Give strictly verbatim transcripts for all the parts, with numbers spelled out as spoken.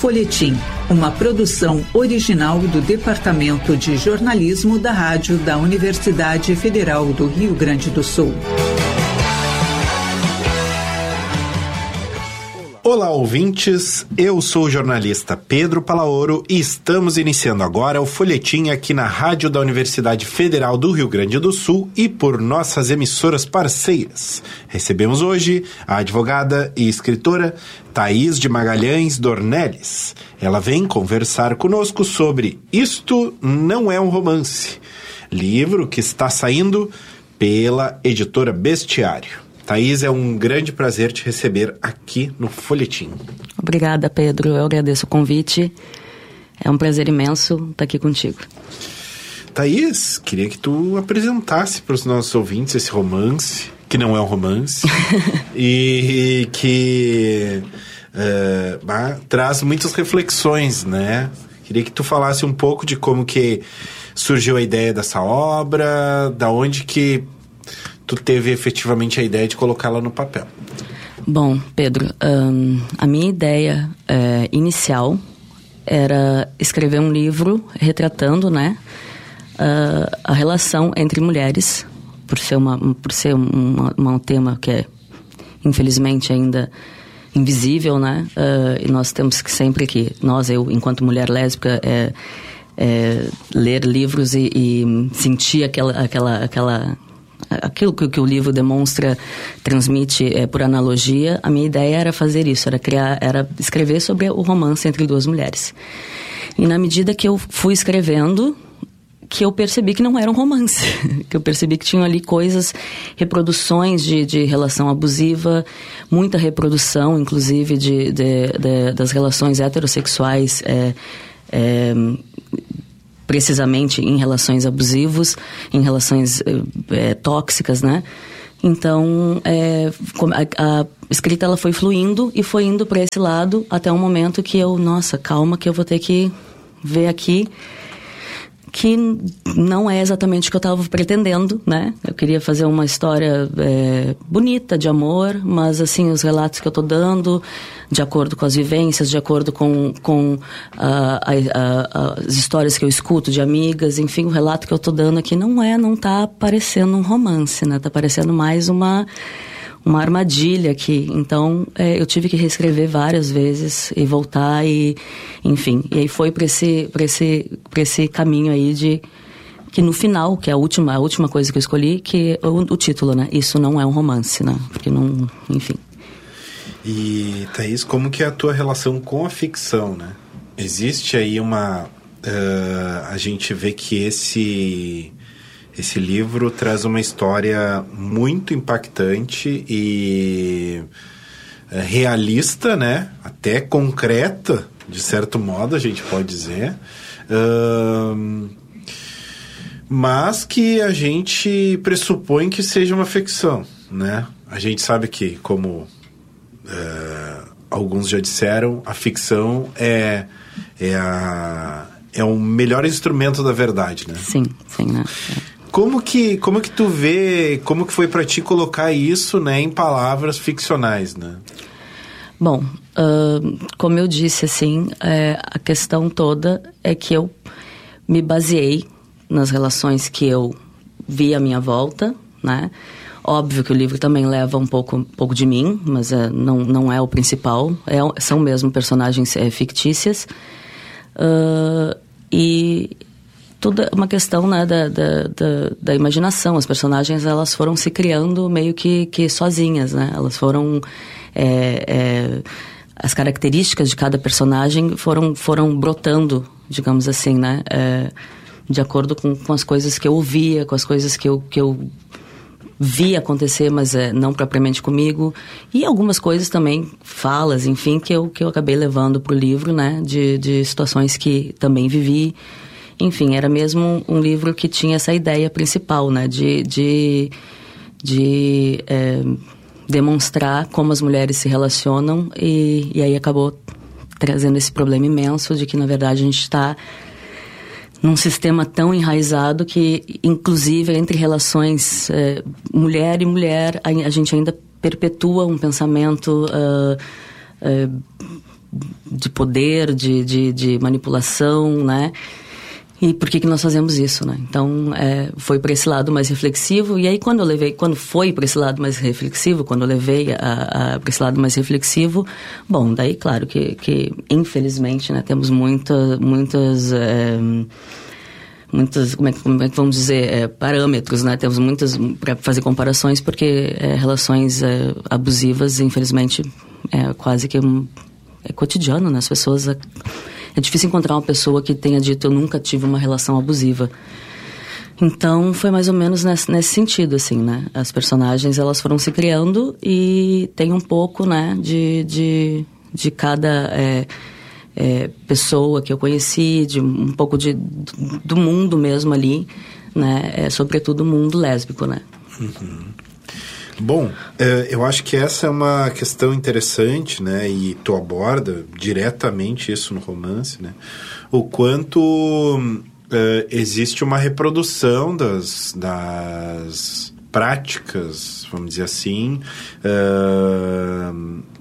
Folhetim, uma produção original do Departamento de Jornalismo da Rádio da Universidade Federal do Rio Grande do Sul. Olá, ouvintes, eu sou o jornalista Pedro Palaoro e estamos iniciando agora o Folhetim aqui na Rádio da Universidade Federal do Rio Grande do Sul e por nossas emissoras parceiras. Recebemos hoje a advogada e escritora Thaís de Magalhães Dornelles. Ela vem conversar conosco sobre Isto Não É um Romance, livro que está saindo pela editora Bestiário. Thaís, é um grande prazer te receber aqui no Folhetim. Obrigada, Pedro. Eu agradeço o convite. É um prazer imenso estar aqui contigo. Thaís, queria que tu apresentasse para os nossos ouvintes esse romance, que não é um romance, e que uh, bah, traz muitas reflexões, né? Queria que tu falasse um pouco de como que surgiu a ideia dessa obra, da onde que tu teve efetivamente a ideia de colocá-la no papel. Bom, Pedro, um, a minha ideia é, inicial era escrever um livro retratando, né, uh, a relação entre mulheres, por ser, uma, por ser uma, uma, um tema que é, infelizmente, ainda invisível, né, uh, e nós temos que sempre que, nós, eu, enquanto mulher lésbica, é, é, ler livros e, e sentir aquela... aquela, aquela aquilo que, que o livro demonstra, transmite é, por analogia. A minha ideia era fazer isso, era criar, era escrever sobre o romance entre duas mulheres. E na medida que eu fui escrevendo, que eu percebi que não era um romance, que eu percebi que tinham ali coisas, reproduções de, de relação abusiva, muita reprodução, inclusive, de, de, de, das relações heterossexuais, é, é, precisamente em relações abusivos, em relações é, tóxicas, né? Então, é, a, a escrita ela foi fluindo e foi indo para esse lado até um momento que eu, nossa, calma que eu vou ter que ver aqui que não é exatamente o que eu estava pretendendo, né? Eu queria fazer uma história é, bonita, de amor, mas, assim, os relatos que eu estou dando, de acordo com as vivências, de acordo com, com a, a, a, as histórias que eu escuto de amigas, enfim, o relato que eu estou dando aqui não é, não está parecendo um romance, né? Está parecendo mais uma... uma armadilha aqui, então é, eu tive que reescrever várias vezes e voltar e, enfim, e aí foi para esse, para esse, para esse caminho aí de, que no final, que é a última, a última coisa que eu escolhi, que é o, o título, né, Isso Não É um Romance, né, porque não, enfim. E, Thaís, como que é a tua relação com a ficção, né? Existe aí uma, uh, a gente vê que esse... Esse livro traz uma história muito impactante e é, realista, né? Até concreta, de certo modo, a gente pode dizer. Um, mas que a gente pressupõe que seja uma ficção, né? A gente sabe que, como uh, alguns já disseram, a ficção é, é, a, é o melhor instrumento da verdade, né? Sim, sim, né? É. Como que, como que tu vê, como que foi para ti colocar isso, né, em palavras ficcionais, né? Bom, uh, como eu disse, assim, é, a questão toda é que eu me baseei nas relações que eu vi à minha volta, né? Óbvio que o livro também leva um pouco, um pouco de mim, mas é, não, não é o principal, é, são mesmo personagens é, fictícias. Uh, e... Tudo é uma questão, né, da, da, da, da imaginação. As personagens, elas foram se criando meio que, que sozinhas, né? Elas foram... É, é, as características de cada personagem foram, foram brotando, digamos assim, né? É, de acordo com, com as coisas que eu ouvia, com as coisas que eu, que eu via acontecer, mas é, não propriamente comigo. E algumas coisas também, falas, enfim, que eu, que eu acabei levando para o livro, né? De, de situações que também vivi. Enfim, era mesmo um livro que tinha essa ideia principal, né, de, de, de é, demonstrar como as mulheres se relacionam e, e aí acabou trazendo esse problema imenso de que, na verdade, a gente está num sistema tão enraizado que, inclusive, entre relações é, mulher e mulher, a, a gente ainda perpetua um pensamento uh, uh, de poder, de, de, de manipulação, né? E por que que nós fazemos isso, né? Então, é, foi para esse lado mais reflexivo. E aí, quando eu levei, quando foi para esse lado mais reflexivo, quando eu levei a, a, para esse lado mais reflexivo, bom, daí, claro que, que infelizmente, né, temos muita, muitas, é, muitas, como é, como é que vamos dizer, é, parâmetros, né? Temos muitas para fazer comparações, porque é, relações é, abusivas, infelizmente, é quase que é cotidiano, né? As pessoas... É difícil encontrar uma pessoa que tenha dito eu nunca tive uma relação abusiva. Então, foi mais ou menos nesse, nesse sentido, assim, né? As personagens, elas foram se criando e tem um pouco, né, de, de, de cada é, é, pessoa que eu conheci, de um pouco de, do mundo mesmo ali, né? É, sobretudo o mundo lésbico, né? Uhum. Bom, eu acho que essa é uma questão interessante, né? E tu aborda diretamente isso no romance, né? O quanto uh, existe uma reprodução das, das práticas, vamos dizer assim, uh,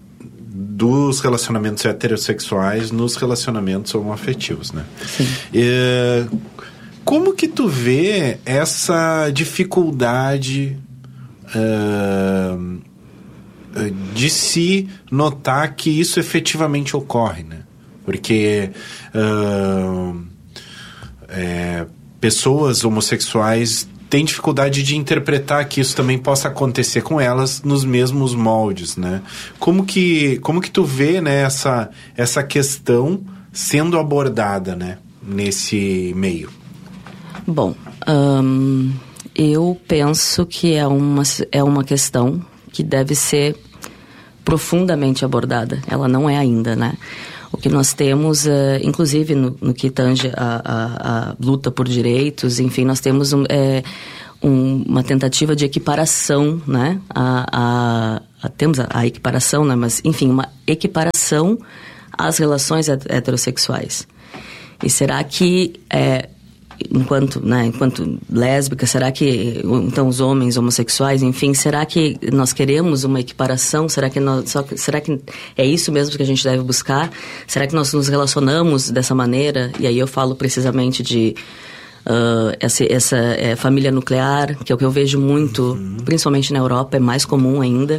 dos relacionamentos heterossexuais nos relacionamentos homoafetivos, né? Sim. Uh, como que tu vê essa dificuldade... Uh, de se notar que isso efetivamente ocorre, né? Porque uh, é, pessoas homossexuais têm dificuldade de interpretar que isso também possa acontecer com elas nos mesmos moldes, né? Como que, como que tu vê, né, essa, essa questão sendo abordada, né, nesse meio? Bom, um... eu penso que é uma, é uma questão que deve ser profundamente abordada. Ela não é ainda, né? O que nós temos, uh, inclusive no, no que tange a, a, a luta por direitos, enfim, nós temos um, é, um, uma tentativa de equiparação, né? A, a, a, temos a, a equiparação, né? Mas, enfim, uma equiparação às relações heterossexuais. E será que... É, enquanto, né, enquanto lésbica, será que, então, os homens homossexuais, enfim, será que nós queremos uma equiparação? Será que, nós, só, será que é isso mesmo que a gente deve buscar? Será que nós nos relacionamos dessa maneira? E aí eu falo precisamente de uh, essa, essa é, família nuclear, que é o que eu vejo muito, uhum. principalmente na Europa, é mais comum ainda.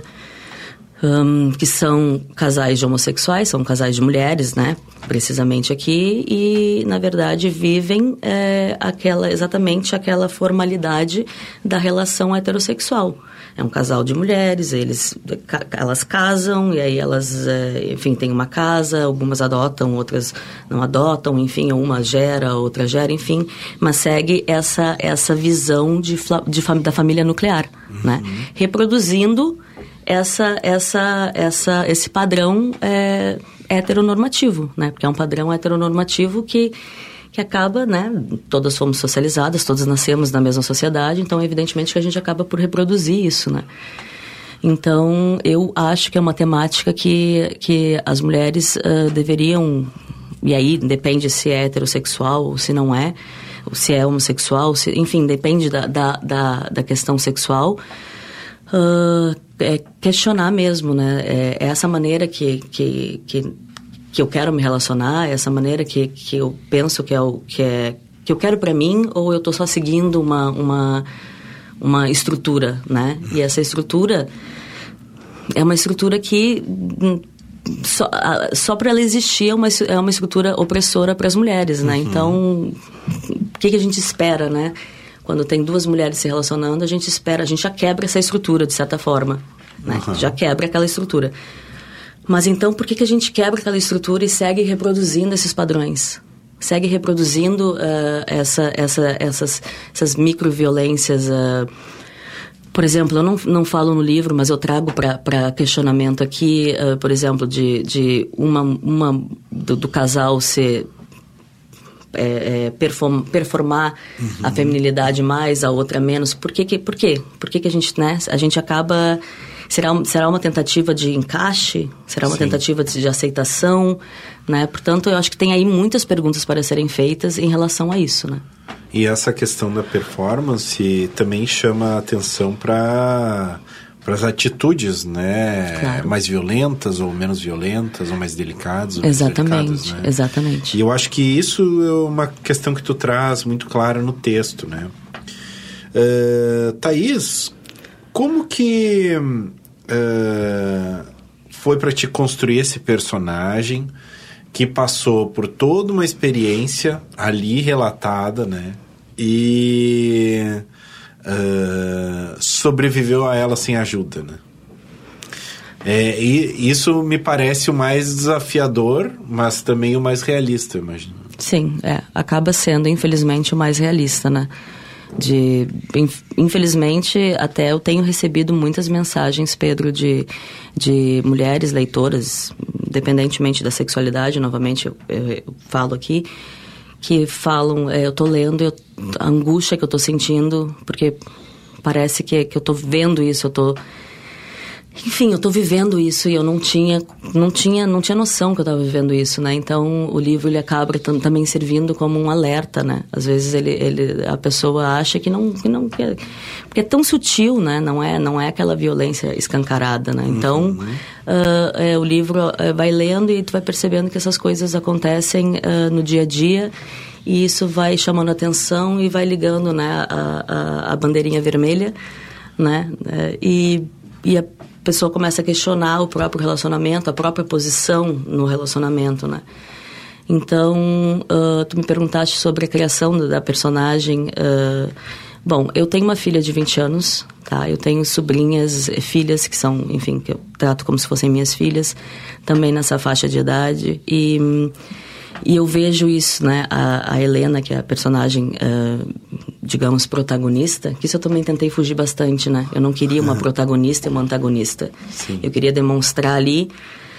Um, que são casais de homossexuais, são casais de mulheres, né, precisamente aqui, e na verdade vivem é, aquela, exatamente aquela formalidade da relação heterossexual. É um casal de mulheres, eles, elas casam, e aí elas, é, enfim, têm uma casa, algumas adotam, outras não adotam, enfim, uma gera, outra gera, enfim, mas segue essa, essa visão de, de, da família nuclear, uhum. né, reproduzindo Essa, essa, essa, esse padrão é, heteronormativo, né? Porque é um padrão heteronormativo que, que acaba, né? Todas fomos socializadas, todas nascemos na mesma sociedade, então evidentemente que a gente acaba por reproduzir isso, né? Então, eu acho que é uma temática que, que as mulheres uh, deveriam... E aí, depende se é heterossexual ou se não é, ou se é homossexual, se, enfim, depende da, da, da, da questão sexual... Uh, é questionar mesmo, né? É, é essa maneira que, que, que, que eu quero me relacionar, é essa maneira que, que eu penso que é o que, é, que eu quero para mim, ou eu estou só seguindo uma, uma, uma estrutura, né? E essa estrutura é uma estrutura que só, só para ela existir é uma, é uma estrutura opressora para as mulheres, né? Uhum. Então, o que, que a gente espera, né? Quando tem duas mulheres se relacionando, a gente espera, a gente já quebra essa estrutura, de certa forma, né? Uhum. Já quebra aquela estrutura. Mas então, por que, que a gente quebra aquela estrutura e segue reproduzindo esses padrões? Segue reproduzindo uh, essa, essa, essas, essas microviolências. Uh, por exemplo, eu não, não falo no livro, mas eu trago para questionamento aqui, uh, por exemplo, de, de uma, uma do, do casal ser... É, é, perform, performar uhum. a feminilidade mais, a outra menos. Por que que, por quê? Por que que a gente, né, a gente acaba... Será, será uma tentativa de encaixe? Será uma Sim. tentativa de, de aceitação? Né? Portanto, eu acho que tem aí muitas perguntas para serem feitas em relação a isso, né? E essa questão da performance também chama a atenção para para as atitudes, né? Claro. Mais violentas ou menos violentas, ou mais delicadas. Ou exatamente, menos delicadas, né? Exatamente. E eu acho que isso é uma questão que tu traz muito clara no texto, né? Uh, Thaís, como que uh, foi para te construir esse personagem que passou por toda uma experiência ali relatada, né? E uh, sobreviveu a ela sem ajuda, né? É, e isso me parece o mais desafiador, mas também o mais realista, eu imagino. Sim, é, acaba sendo, infelizmente, o mais realista, né? De, infelizmente, até eu tenho recebido muitas mensagens, Pedro, de, de mulheres leitoras, independentemente da sexualidade, novamente eu, eu, eu falo aqui, que falam, é, eu tô lendo, eu, a angústia que eu tô sentindo, porque parece que, que eu tô vendo isso, eu tô... Enfim, eu tô vivendo isso e eu não tinha, não tinha, não tinha noção que eu tava vivendo isso, né? Então, o livro, ele acaba t- também servindo como um alerta, né? Às vezes, ele, ele, a pessoa acha que não... Que não que, porque é tão sutil, né? Não é, não é aquela violência escancarada, né? Então, uhum. uh, é, o livro uh, vai lendo e tu vai percebendo que essas coisas acontecem uh, no dia a dia e isso vai chamando atenção e vai ligando, né? A, a, a bandeirinha vermelha, né? Uh, e, e a pessoa começa a questionar o próprio relacionamento, a própria posição no relacionamento, né? Então, uh, tu me perguntaste sobre a criação da, da personagem. Uh, bom, eu tenho uma filha de vinte anos, tá? Eu tenho sobrinhas, filhas que são, enfim, que eu trato como se fossem minhas filhas, também nessa faixa de idade. E, e eu vejo isso, né? A, a Helena, que é a personagem, uh, digamos, protagonista, que isso eu também tentei fugir bastante, né? Eu não queria uma protagonista e uma antagonista. Sim. Eu queria demonstrar ali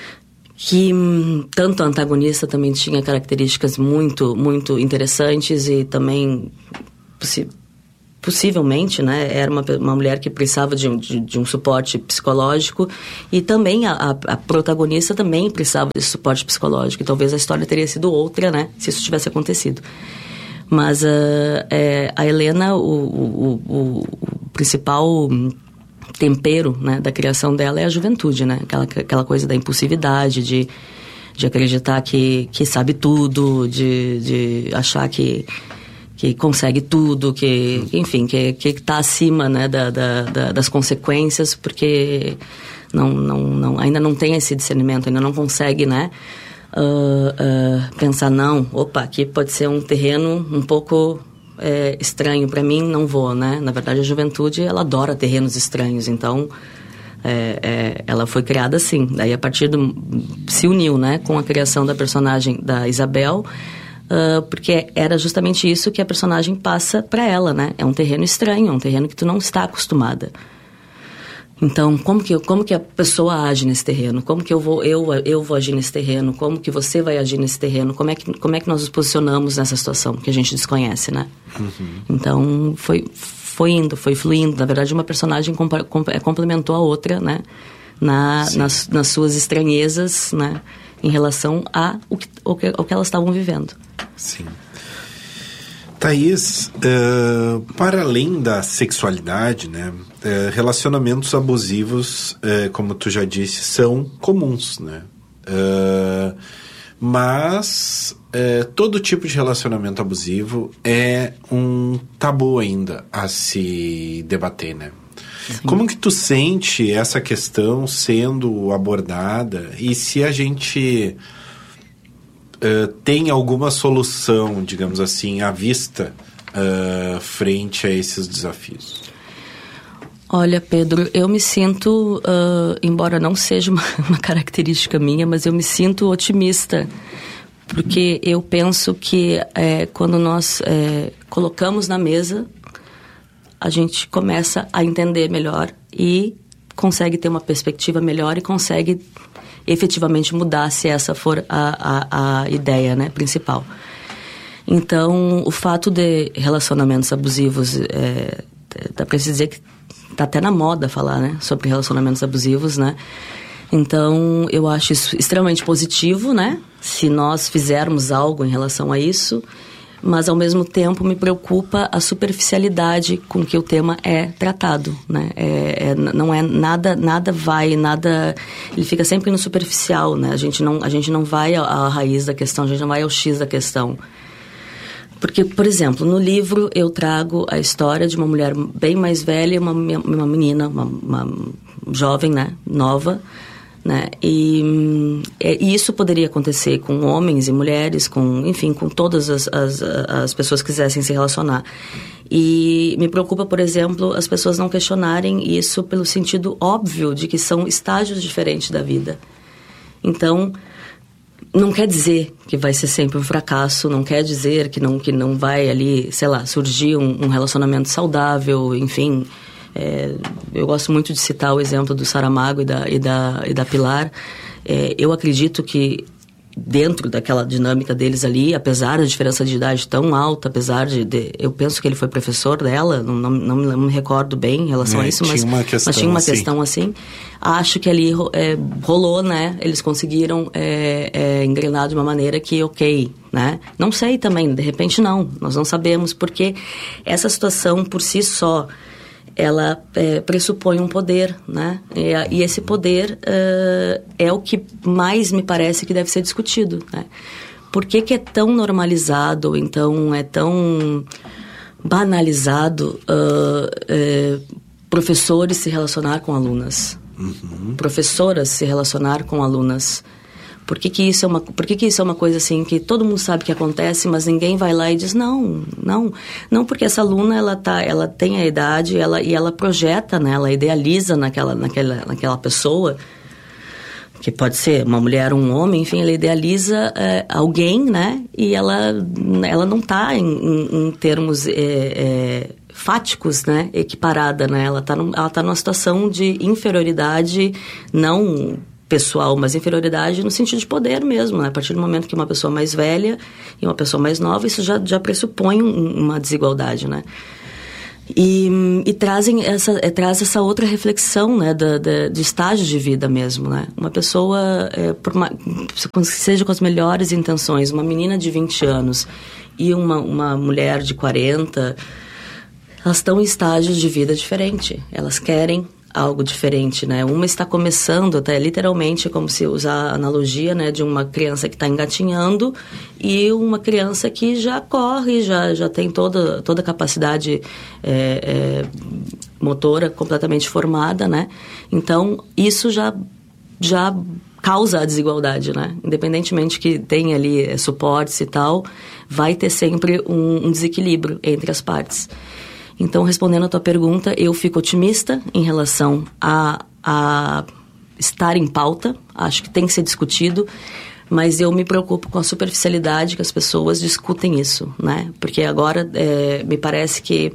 que hum, tanto a antagonista também tinha características muito, muito interessantes e também, possi- possivelmente, né? Era uma, uma mulher que precisava de um, de, de um suporte psicológico e também a, a, a protagonista também precisava desse suporte psicológico. E talvez a história teria sido outra, né? Se isso tivesse acontecido. Mas uh, é, a Helena, o, o, o, o principal tempero, né, da criação dela é a juventude, né? Aquela, aquela coisa da impulsividade, de, de acreditar que, que sabe tudo, de, de achar que, que consegue tudo, que, enfim, que está acima, né, da, da, da, das consequências, porque não, não, não, ainda não tem esse discernimento, ainda não consegue, né? Uh, uh, pensar, não, opa, aqui pode ser um terreno um pouco é, estranho para mim, não vou, né? Na verdade, a juventude, ela adora terrenos estranhos, então é, é, ela foi criada assim. Daí, a partir do... se uniu, né, com a criação da personagem da Isabel, uh, porque era justamente isso que a personagem passa para ela, né? É um terreno estranho, é um terreno que tu não está acostumada. Então, como que, como que a pessoa age nesse terreno? Como que eu vou, eu, eu vou agir nesse terreno? Como que você vai agir nesse terreno? Como é que, como é que nós nos posicionamos nessa situação que a gente desconhece, né? Uhum. Então, foi, foi indo, foi fluindo. Na verdade, uma personagem compa, complementou a outra, né? Na, nas, nas suas estranhezas, né? Em relação a o que, o que, o que elas estavam vivendo. Sim. Thaís, uh, para além da sexualidade, né, uh, relacionamentos abusivos, uh, como tu já disse, são comuns, né? Uh, mas uh, todo tipo de relacionamento abusivo é um tabu ainda a se debater, né? Sim. Como que tu sente essa questão sendo abordada e se a gente... Uh, tem alguma solução, digamos assim, à vista uh, frente a esses desafios? Olha, Pedro, eu me sinto, uh, embora não seja uma, uma característica minha, mas eu me sinto otimista, porque eu penso que é, quando nós é, colocamos na mesa, a gente começa a entender melhor e consegue ter uma perspectiva melhor e consegue efetivamente mudar, se essa for a, a, a ideia, né, principal. Então, o fato de relacionamentos abusivos, é, dá para se dizer que está até na moda falar, né, sobre relacionamentos abusivos, né? Então, eu acho isso extremamente positivo, né? Se nós fizermos algo em relação a isso, mas ao mesmo tempo me preocupa a superficialidade com que o tema é tratado, né? É, é, não é nada, nada vai, nada, ele fica sempre no superficial, né? A gente não, a gente não vai à, à raiz da questão, a gente não vai ao X da questão. Porque, por exemplo, no livro eu trago a história de uma mulher bem mais velha e uma, uma menina, uma, uma jovem, né? Nova, né? E, e isso poderia acontecer com homens e mulheres, com, enfim, com todas as, as, as pessoas que quisessem se relacionar. E me preocupa, por exemplo, as pessoas não questionarem isso pelo sentido óbvio de que são estágios diferentes da vida. Então, não quer dizer que vai ser sempre um fracasso, não quer dizer que não, que não vai ali, sei lá, surgir um, um relacionamento saudável, enfim. É, eu gosto muito de citar o exemplo do Saramago e da, e da, e da Pilar. É, eu acredito que dentro daquela dinâmica deles ali, apesar da diferença de idade tão alta, apesar de... de eu penso que ele foi professor dela, não, não, não, me, não me recordo bem em relação é, a isso, mas tinha uma questão, mas tinha uma assim. questão assim. Acho que ali é, rolou, né? Eles conseguiram é, é, engrenar de uma maneira que, ok, né? Não sei também, de repente não, nós não sabemos, porque essa situação por si só, ela é, pressupõe um poder, né? E, e esse poder uh, é o que mais me parece que deve ser discutido, né? Por que que é tão normalizado, então é tão banalizado uh, uh, professores se relacionar com alunas, uhum. professoras se relacionar com alunas? Por que que isso é uma, por que que isso é uma coisa assim que todo mundo sabe que acontece, mas ninguém vai lá e diz não, não, não, porque essa aluna ela tá, ela tem a idade, ela e ela projeta, né, ela idealiza naquela, naquela, naquela pessoa, que pode ser uma mulher ou um homem, enfim, ela idealiza é, alguém, né, e ela, ela não está em, em, em termos é, é, fáticos, né, equiparada, né, ela está ela tá numa situação de inferioridade, não pessoal, mas inferioridade no sentido de poder mesmo, né? A partir do momento que uma pessoa mais velha e uma pessoa mais nova, isso já, já pressupõe um, uma desigualdade, né? E, e trazem essa, é, traz essa outra reflexão, né, da, da, de estágio de vida mesmo, né? Uma pessoa, é, por uma, seja com as melhores intenções, uma menina de vinte anos e uma, uma mulher de quarenta, elas estão em estágios de vida diferentes. Elas querem algo diferente, né? Uma está começando, até literalmente, como se usar a analogia, né, de uma criança que está engatinhando e uma criança que já corre, já, já tem toda, toda a capacidade é, é, motora completamente formada, né? Então, isso já, já causa a desigualdade, né? Independentemente que tenha ali é, suportes e tal, vai ter sempre um, um desequilíbrio entre as partes. Então, respondendo a tua pergunta, eu fico otimista em relação a, a estar em pauta. Acho que tem que ser discutido, mas eu me preocupo com a superficialidade que as pessoas discutem isso, né? Porque agora é, me parece que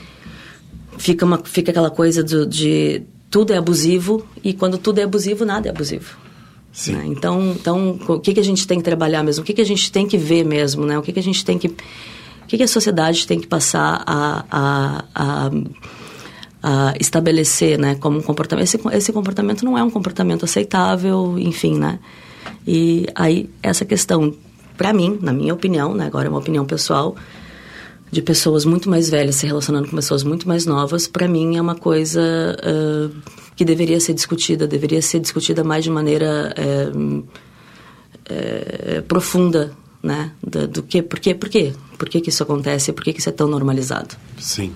fica, uma, fica aquela coisa de, de tudo é abusivo e quando tudo é abusivo, nada é abusivo. Sim. Né? Então, então, o que, que a gente tem que trabalhar mesmo? O que, que a gente tem que ver mesmo, né? O que, que a gente tem que... O que, que a sociedade tem que passar a, a, a, a estabelecer, né, como um comportamento? Esse, esse comportamento não é um comportamento aceitável, enfim, né? E aí, essa questão, para mim, na minha opinião, né, agora é uma opinião pessoal, de pessoas muito mais velhas se relacionando com pessoas muito mais novas, para mim é uma coisa uh, que deveria ser discutida, deveria ser discutida mais de maneira uh, uh, profunda, né? Do, do que, por quê? Por quê? Por que que isso acontece? Por que que isso é tão normalizado? Sim.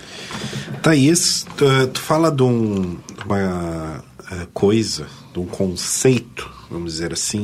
Thaís, tu, tu fala de, um, de uma uh, coisa, de um conceito, vamos dizer assim,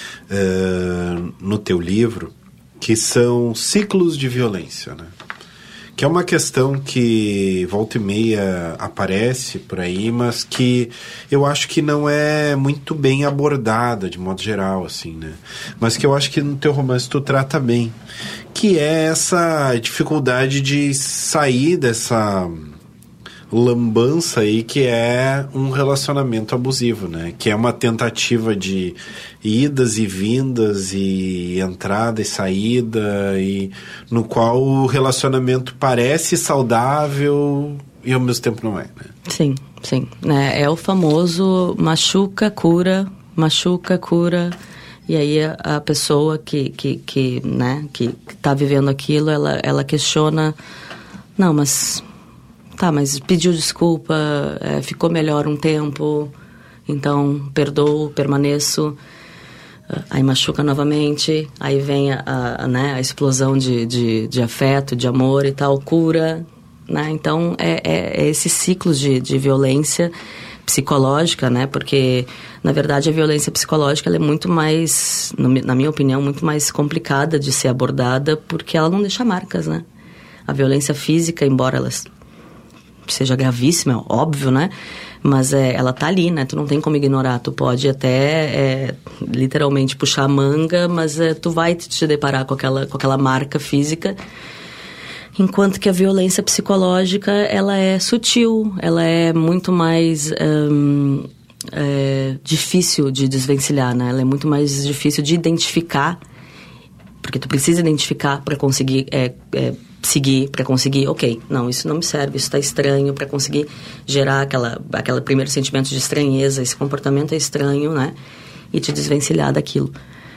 uh, no teu livro, que são ciclos de violência, né? Que é uma questão que volta e meia aparece por aí, mas que eu acho que não é muito bem abordada de modo geral, assim, né? Mas que eu acho que no teu romance tu trata bem, que é essa dificuldade de sair dessa lambança aí que é um relacionamento abusivo, né? Que é uma tentativa de idas e vindas e entrada e saída, e no qual o relacionamento parece saudável e ao mesmo tempo não é, né? Sim, sim. É, é o famoso machuca, cura, machuca, cura, E aí a, a pessoa que, que, que, né, que tá vivendo aquilo, ela, ela questiona, não, mas... Tá, mas pediu desculpa, é, ficou melhor um tempo, então perdoo, permaneço, aí machuca novamente, aí vem a, a, né, a explosão de, de, de afeto, de amor e tal, cura, né? Então é, é, é esse ciclo de, de violência psicológica, né? Porque, na verdade, a violência psicológica ela é muito mais, na minha opinião, muito mais complicada de ser abordada, porque ela não deixa marcas, né? A violência física, embora ela seja gravíssima, óbvio, né? Mas é, ela tá ali, né? Tu não tem como ignorar. Tu pode até, é, literalmente, puxar a manga, mas é, tu vai te deparar com aquela, com aquela marca física. Enquanto que a violência psicológica, ela é sutil, ela é muito mais um, é, difícil de desvencilhar, né? Ela é muito mais difícil de identificar, porque tu precisa identificar para conseguir... É, é, seguir, para conseguir, ok, não, isso não me serve, isso está estranho, para conseguir gerar aquela, aquela primeiro sentimento de estranheza, esse comportamento é estranho, né? E te desvencilhar daquilo.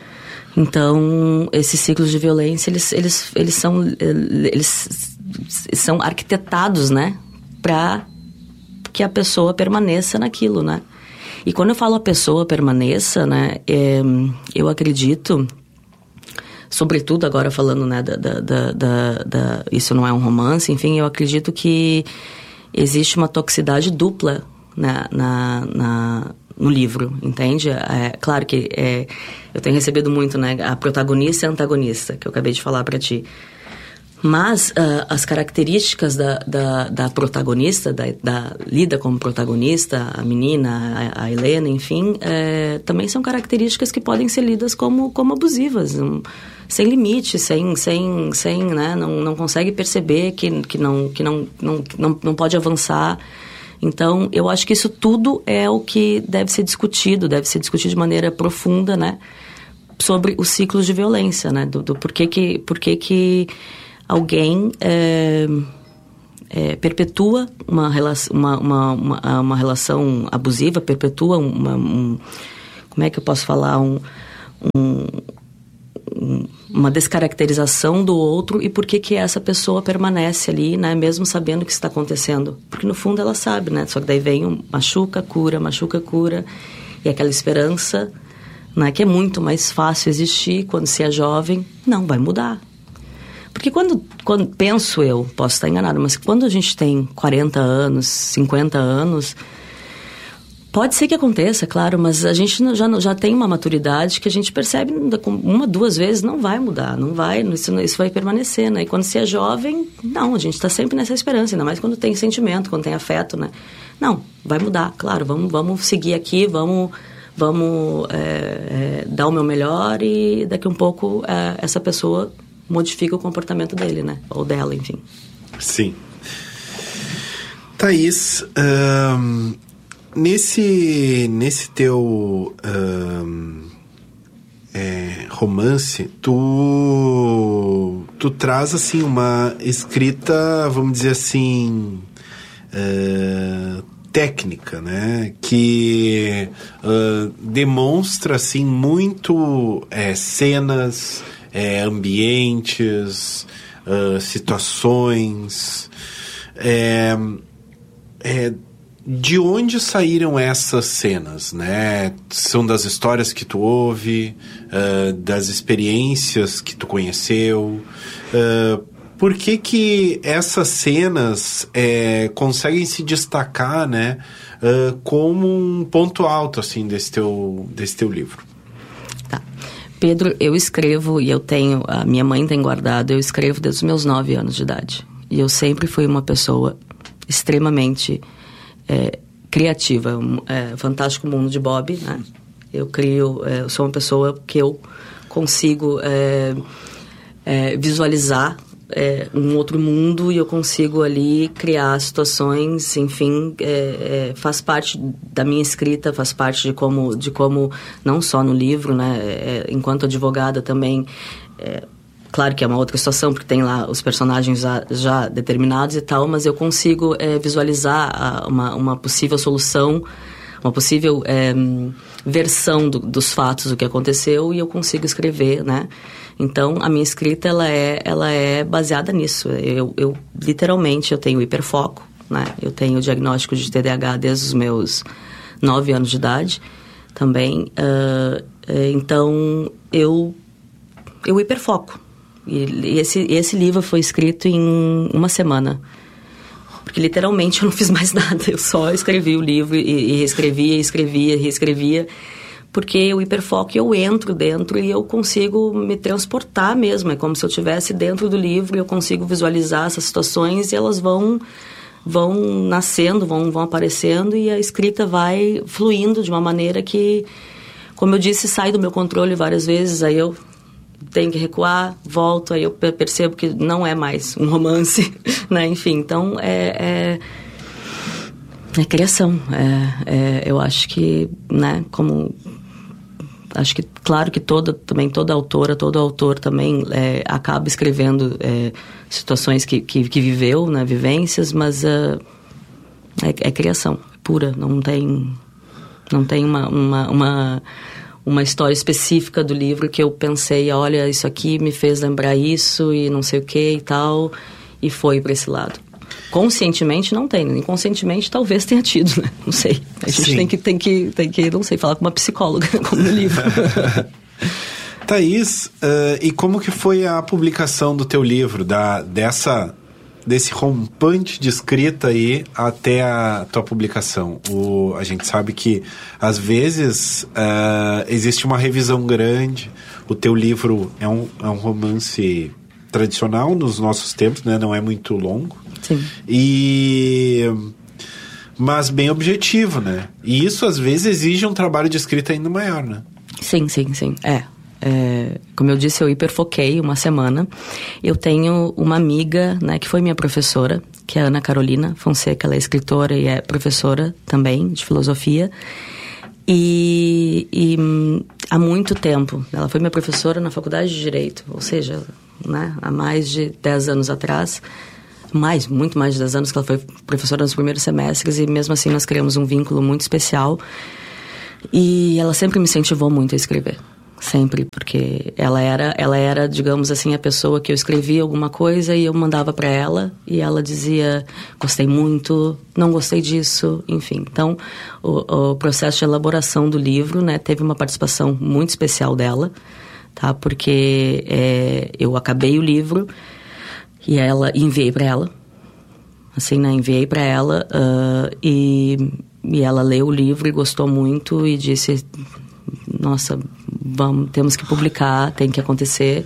Então, esses ciclos de violência, eles, eles, eles, são, eles são arquitetados, né? Para que a pessoa permaneça naquilo, né? E quando eu falo a pessoa permaneça, né? É, eu acredito... Sobretudo agora falando, né, da, da, da, da, da, isso não é um romance, enfim, eu acredito que existe uma toxicidade dupla na, na, na, no livro, entende? É, claro que é, eu tenho recebido muito, né, a protagonista e a antagonista, que eu acabei de falar pra ti. Mas uh, as características da, da, da protagonista, da, da lida como protagonista, a menina, a, a Helena, enfim, é, também são características que podem ser lidas como, como abusivas, um, sem limite, sem, sem, sem, né, não, não consegue perceber que, que, não, que não, não, não, não pode avançar. Então, eu acho que isso tudo é o que deve ser discutido, deve ser discutido de maneira profunda, né, sobre os ciclos de violência, né, do, do porquê que... Porquê que alguém é, é, perpetua uma, relação, uma, uma, uma, uma relação abusiva, perpetua uma... Um, como é que eu posso falar? Um, um, uma descaracterização do outro e por que que essa pessoa permanece ali, né? Mesmo sabendo o que está acontecendo. Porque no fundo ela sabe, né? Só que daí vem um machuca, cura, machuca, cura. E aquela esperança, né? Que é muito mais fácil existir quando se é jovem. Não, vai mudar. Porque quando, quando penso eu, posso estar enganado, mas quando a gente tem quarenta anos, cinquenta anos, pode ser que aconteça, claro, mas a gente já, já tem uma maturidade que a gente percebe uma, duas vezes, não vai mudar, não vai, isso, isso vai permanecer, né? E quando se é jovem, não, a gente está sempre nessa esperança, ainda mais quando tem sentimento, quando tem afeto, né? Não, vai mudar, claro, vamos, vamos seguir aqui, vamos, vamos é, é, dar o meu melhor e daqui a um pouco é, essa pessoa... modifica o comportamento dele, né? Ou dela, enfim. Sim. Thaís, um, nesse, nesse teu um, é, romance, tu, tu traz, assim, uma escrita, vamos dizer assim, uh, técnica, né? Que uh, demonstra, assim, muito é, cenas... É, ambientes, uh, situações. É, é, de onde saíram essas cenas, né? São das histórias que tu ouve, uh, das experiências que tu conheceu. Uh, por que que essas cenas é, conseguem se destacar, né? Uh, como um ponto alto, assim, desse teu, desse teu livro? Pedro, eu escrevo e eu tenho, a minha mãe tem guardado, eu escrevo desde os meus nove anos de idade. E eu sempre fui uma pessoa extremamente é, criativa. Um, é, fantástico mundo de Bob, né? Eu crio, é, eu sou uma pessoa que eu consigo é, é, visualizar é, um outro mundo e eu consigo ali criar situações, enfim, é, é, faz parte da minha escrita, faz parte de como, de como não só no livro, né, é, enquanto advogada também, é, claro que é uma outra situação, porque tem lá os personagens já, já determinados e tal, mas eu consigo é, visualizar a, uma, uma possível solução uma possível é, versão do, dos fatos do que aconteceu e eu consigo escrever, né? Então, a minha escrita, ela é, ela é baseada nisso. Eu, eu, literalmente, eu tenho hiperfoco, né? Eu tenho diagnóstico de T D A H desde os meus nove anos de idade também. Uh, então, eu, eu hiperfoco. E, e esse, esse livro foi escrito em uma semana. Porque, literalmente, eu não fiz mais nada. Eu só escrevi o livro e, e reescrevia, escrevia, reescrevia. Porque o hiperfoco, eu entro dentro e eu consigo me transportar mesmo. É como se eu estivesse dentro do livro e eu consigo visualizar essas situações e elas vão, vão nascendo, vão, vão aparecendo e a escrita vai fluindo de uma maneira que, como eu disse, sai do meu controle várias vezes. Aí eu tenho que recuar, volto, aí eu percebo que não é mais um romance, né? Enfim, então é... é... É criação. É, é, eu acho que, né, como... Acho que, claro que toda, também toda autora, todo autor também é, acaba escrevendo é, situações que, que, que viveu, né, vivências, mas uh, é, é criação pura, não tem, não tem uma, uma, uma, uma história específica do livro que eu pensei, olha, isso aqui me fez lembrar isso e não sei o que e tal, e foi para esse lado. Conscientemente não tem, inconscientemente talvez tenha tido, né? Não sei. A gente tem que, tem, que, tem que, não sei, falar com uma psicóloga, como no livro. Thaís, uh, e como que foi a publicação do teu livro, da, dessa, desse rompante de escrita aí até a tua publicação? O, a gente sabe que, às vezes, uh, existe uma revisão grande, o teu livro é um, é um romance tradicional nos nossos tempos, né? Não é muito longo. Sim. E... mas bem objetivo, né? E isso, às vezes, exige um trabalho de escrita ainda maior, né? Sim, sim, sim. É. é como eu disse, eu hiperfoquei uma semana. Eu tenho uma amiga, né, que foi minha professora, que é a Ana Carolina Fonseca. Ela é escritora e é professora também de filosofia. E, e há muito tempo, ela foi minha professora na Faculdade de Direito, ou seja, né, há mais de dez anos atrás... mais, muito mais de dez anos que ela foi professora nos primeiros semestres e mesmo assim nós criamos um vínculo muito especial e ela sempre me incentivou muito a escrever, sempre, porque ela era, ela era, digamos assim, a pessoa que eu escrevia alguma coisa e eu mandava para ela e ela dizia, gostei muito, não gostei disso, enfim. Então, o, o processo de elaboração do livro, né, teve uma participação muito especial dela, tá, porque é, eu acabei o livro e ela, enviei para ela, assim, né, enviei para ela uh, e, e ela leu o livro e gostou muito e disse, nossa, vamos, temos que publicar, tem que acontecer.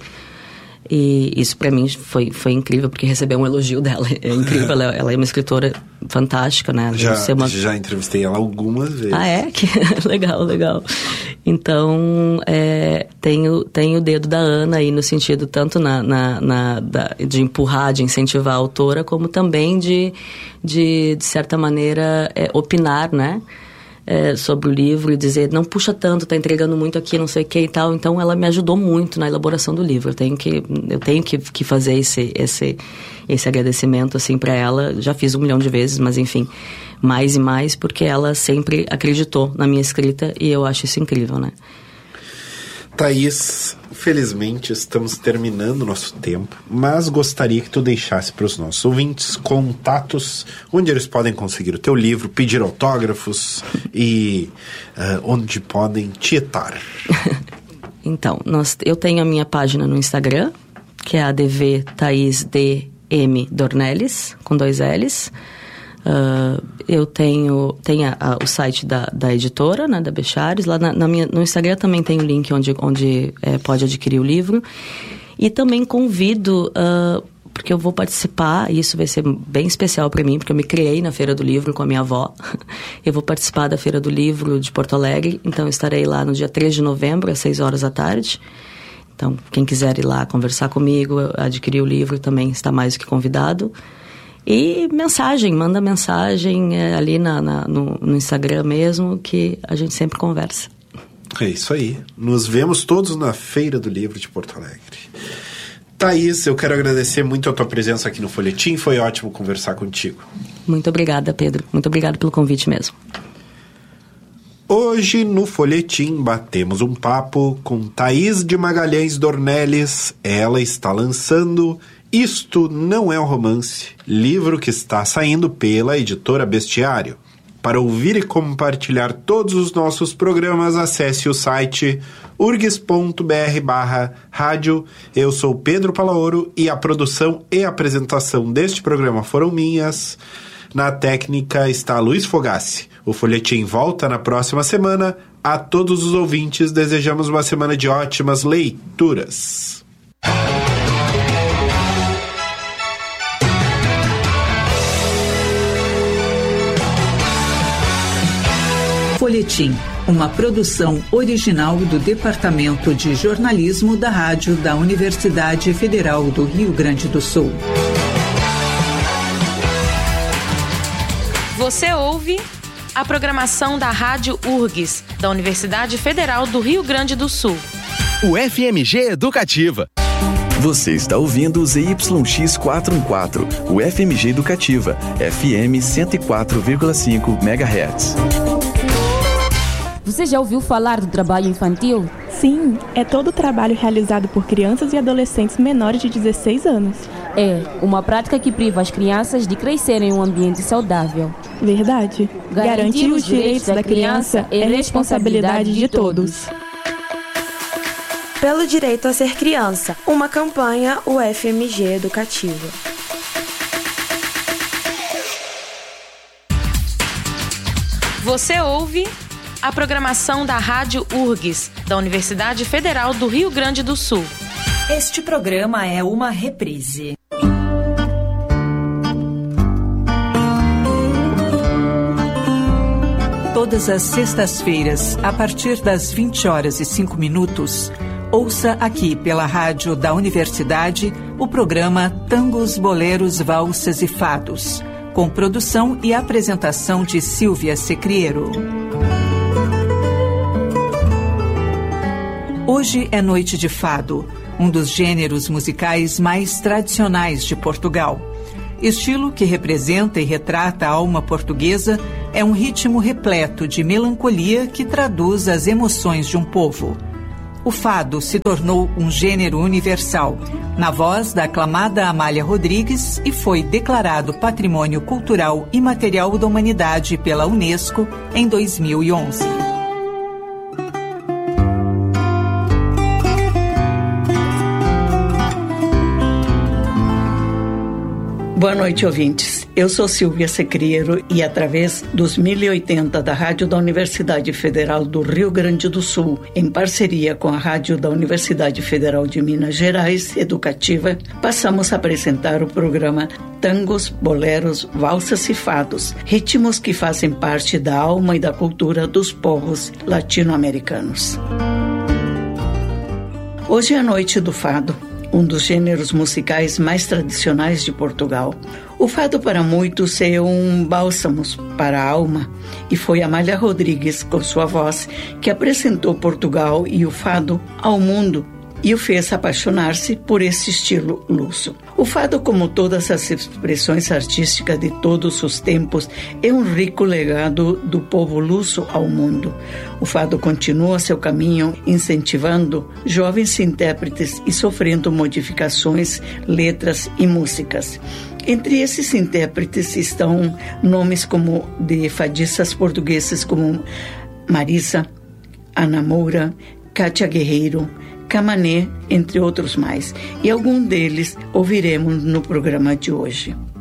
E isso para mim foi, foi incrível, porque receber um elogio dela é incrível, ela, ela é uma escritora fantástica, né? Já, uma... já entrevistei ela algumas vezes. Ah, é? Que... legal, legal. Então, é, tem, o, tem o dedo da Ana aí no sentido tanto na, na, na, da, de empurrar, de incentivar a autora, como também de, de, de certa maneira, é, opinar, né? É, sobre o livro e dizer, não puxa tanto, tá entregando muito aqui, não sei o que e tal. Então, ela me ajudou muito na elaboração do livro. Eu tenho que, eu tenho que, que fazer esse, esse, esse agradecimento, assim, para ela. Já fiz um milhão de vezes, mas enfim, mais e mais, porque ela sempre acreditou na minha escrita e eu acho isso incrível, né? Thaís, felizmente estamos terminando o nosso tempo, mas gostaria que tu deixasse para os nossos ouvintes contatos onde eles podem conseguir o teu livro, pedir autógrafos e uh, onde podem tietar. Então, nós, eu tenho a minha página no Instagram, que é a D V Thaís D M Dornelles, com dois L's. Uh, eu tenho, tenho a, a, o site da, da editora, né, da Bechares. Lá na, na minha, no Instagram também tem o link onde, onde é, pode adquirir o livro. E também convido, uh, porque eu vou participar, e isso vai ser bem especial para mim, porque eu me criei na Feira do Livro com a minha avó. Eu vou participar da Feira do Livro de Porto Alegre, então eu estarei lá no dia três de novembro, às seis horas da tarde. Então, quem quiser ir lá conversar comigo, adquirir o livro, também está mais do que convidado. E mensagem, manda mensagem é, ali na, na, no, no Instagram mesmo, que a gente sempre conversa. É isso aí. Nos vemos todos na Feira do Livro de Porto Alegre. Thaís, eu quero agradecer muito a tua presença aqui no Folhetim. Foi ótimo conversar contigo. Muito obrigada, Pedro. Muito obrigada pelo convite mesmo. Hoje, no Folhetim, batemos um papo com Thaís de Magalhães Dornelles. Ela está lançando Isto Não É um Romance, livro que está saindo pela editora Bestiário. Para ouvir e compartilhar todos os nossos programas, acesse o site urgs.br barra rádio. Eu sou Pedro Palaoro e a produção e apresentação deste programa foram minhas. Na técnica está Luiz Fogassi. O Folhetim volta na próxima semana. A todos os ouvintes, desejamos uma semana de ótimas leituras. Folhetim, uma produção original do Departamento de Jornalismo da Rádio da Universidade Federal do Rio Grande do Sul. Você ouve a programação da Rádio U R G S, da Universidade Federal do Rio Grande do Sul. O F M G Educativa. Você está ouvindo o Z Y X quatrocentos e quatorze, o F M G Educativa, F M cento e quatro vírgula cinco megahertz. Você já ouviu falar do trabalho infantil? Sim, é todo o trabalho realizado por crianças e adolescentes menores de dezesseis anos. É, uma prática que priva as crianças de crescerem em um ambiente saudável. Verdade. Garantir, Garantir os direitos da criança é responsabilidade de todos. Pelo direito a ser criança, uma campanha U F M G Educativa. Você ouve a programação da Rádio U R G S, da Universidade Federal do Rio Grande do Sul. Este programa é uma reprise. Todas as sextas-feiras, a partir das vinte horas e cinco minutos, ouça aqui pela rádio da Universidade o programa Tangos, Boleros, Valsas e Fados, com produção e apresentação de Silvia Secriero. Hoje é noite de fado, um dos gêneros musicais mais tradicionais de Portugal. Estilo que representa e retrata a alma portuguesa, é um ritmo repleto de melancolia que traduz as emoções de um povo. O fado se tornou um gênero universal, na voz da aclamada Amália Rodrigues, e foi declarado Patrimônio Cultural Imaterial da Humanidade pela Unesco em dois mil e onze. Boa noite, ouvintes. Eu sou Silvia Secriero e, através dos mil e oitenta da Rádio da Universidade Federal do Rio Grande do Sul, em parceria com a Rádio da Universidade Federal de Minas Gerais, Educativa, passamos a apresentar o programa Tangos, Boleros, Valsas e Fados, ritmos que fazem parte da alma e da cultura dos povos latino-americanos. Hoje é a noite do fado, um dos gêneros musicais mais tradicionais de Portugal. O fado para muitos é um bálsamo para a alma, e foi Amália Rodrigues, com sua voz, que apresentou Portugal e o fado ao mundo e o fez apaixonar-se por esse estilo luso. O fado, como todas as expressões artísticas de todos os tempos, é um rico legado do povo luso ao mundo. O fado continua seu caminho incentivando jovens intérpretes e sofrendo modificações, letras e músicas. Entre esses intérpretes estão nomes como de fadistas portugueses como Marisa, Ana Moura, Cátia Guerreiro, Camané, entre outros mais. E algum deles ouviremos no programa de hoje.